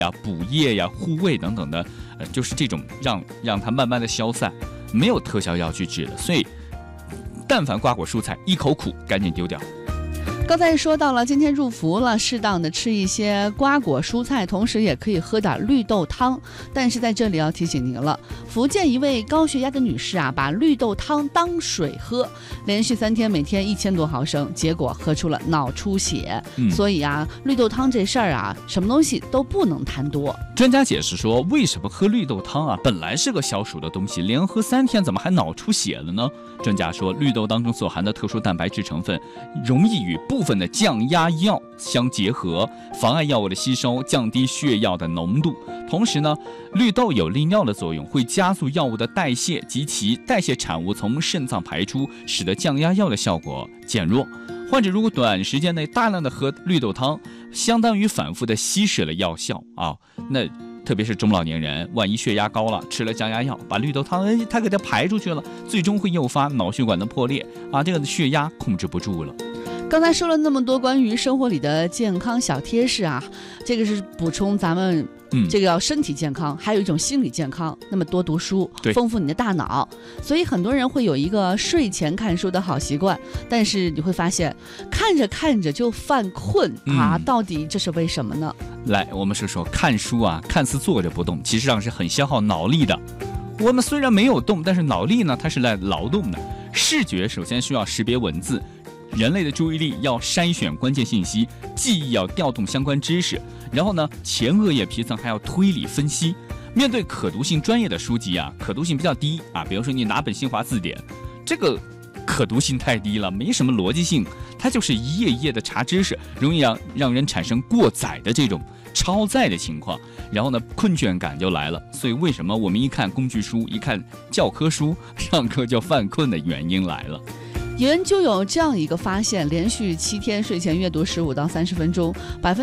补液呀、护胃等等的，就是这种让它慢慢的消散，没有特效药去治的。所以，但凡瓜果蔬菜一口苦，赶紧丢掉。 刚才说到了，今天入伏了，适当的吃一些瓜果蔬菜，同时也可以喝点绿豆汤。但是在这里要提醒您了，福建一位高血压的女士啊，把绿豆汤当水喝，连续3天每天1000多毫升，结果喝出了脑出血。所以啊，绿豆汤这事儿啊，什么东西都不能贪多。 专家解释说，为什么喝绿豆汤啊，本来是个消暑的东西，连喝3天怎么还脑出血了呢？专家说，绿豆当中所含的特殊蛋白质成分容易与部分的降压药相结合，妨碍药物的吸收，降低血药的浓度。同时呢，绿豆有利尿的作用，会加速药物的代谢及其代谢产物从肾脏排出，使得降压药的效果减弱。患者如果短时间内大量的喝绿豆汤，相当于反复的稀释了药效啊。那特别是中老年人，万一血压高了，吃了降压药，把绿豆汤它给它排出去了，最终会诱发脑血管的破裂啊，这个血压控制不住了。 刚才说了那么多关于生活里的健康小贴士啊，这个是补充咱们这个要身体健康，还有一种心理健康。那么多读书，丰富你的大脑。所以很多人会有一个睡前看书的好习惯，但是你会发现，看着看着就犯困啊，到底这是为什么呢？ 来，我们说看书啊，看似坐着不动，其实上是很消耗脑力的。我们虽然没有动，但是脑力呢，它是来劳动的。视觉首先需要识别文字。人类的注意力要筛选关键信息，记忆要调动相关知识，然后呢，前额叶皮层还要推理分析。面对可读性专业的书籍啊，可读性比较低啊，比如说你拿本新华字典，这个可读性太低了，没什么逻辑性，它就是一页一页的查知识，容易让人产生过载的这种超载的情况，然后呢，困倦感就来了。所以为什么我们一看工具书，一看教科书，上课就犯困的原因来了。 研究有这样一个发现，连续7天睡前阅读15到30分钟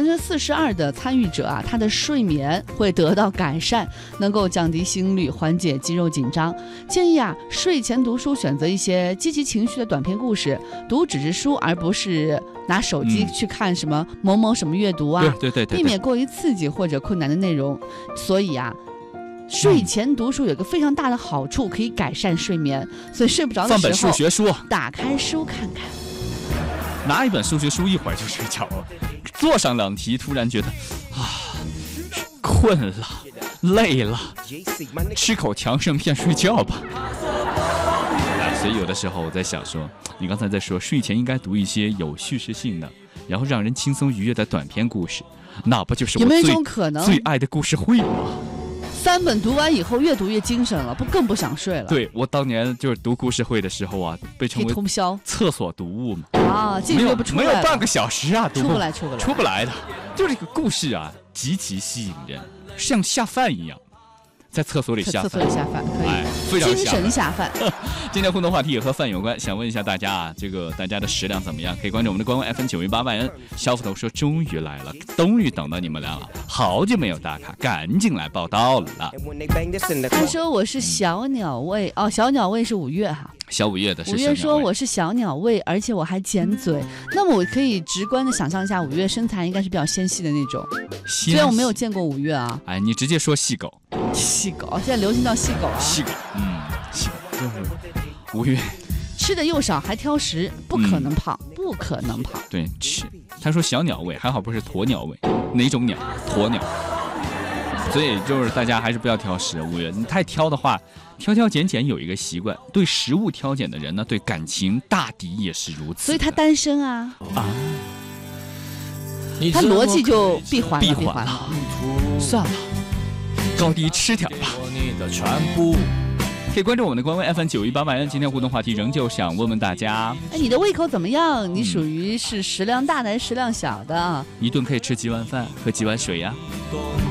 ，42%的参与者啊，他的睡眠会得到改善，能够降低心率，缓解肌肉紧张。建议啊，睡前读书选择一些积极情绪的短篇故事，读纸质书，而不是拿手机去看什么某某什么阅读啊， 对， 避免过于刺激或者困难的内容。所以啊，睡前读书有个非常大的好处，可以改善睡眠。所以睡不着的时候， 放本数学书， 打开书看看。 拿一本数学书一会儿就睡着了，做上2题，突然觉得困了，累了，吃口强肾片睡觉吧。所以有的时候我在想说，你刚才在说睡前应该读一些有叙事性的，然后让人轻松愉悦的短篇故事，那不就是我有没有一种可能最爱的故事会吗 ？3本读完以后越读越精神了，更不想睡了。 对，我当年就是读故事会的时候啊，被称为通宵厕所读物嘛。 啊，进去不出来， 没有半个小时啊， 出不来的。 就这个故事啊，极其吸引人，像下饭一样，在厕所里下饭， 可以， 非常精神下饭。 今天互动话题也和饭有关，想问一下大家啊，大家的食量怎么样？可以关注我们的官网 FM918万人。小斧头说终于来了，终于等到你们俩了，好久没有打卡，赶紧来报道了。 他说我是小鸟胃哦，小鸟胃是5月哈。 小5月的是 5月说我是小鸟胃，而且我还减嘴。那么我可以直观的想象一下，5月身材应该是比较纤细的那种。虽然我没有见过5月啊。 哎，你直接说细狗。 细狗现在流行叫细狗啊。 细狗，细狗就是5月。 吃的又少还挑食，不可能胖，不可能胖。 对，他说小鸟胃，还好不是鸵鸟胃，哪种鸟？鸵鸟。所以就是大家还是不要挑食。5月你太挑的话，挑拣有一个习惯，对食物挑拣的人呢，对感情大抵也是如此。 所以他单身啊，他逻辑就闭环了。 算了，高低吃点吧。可以关注我们的官微 FM918万人。今天互动话题仍旧想问问大家， 你的胃口怎么样？你属于是食量大的还是食量小的？ 一顿可以吃几碗饭，喝几碗水呀？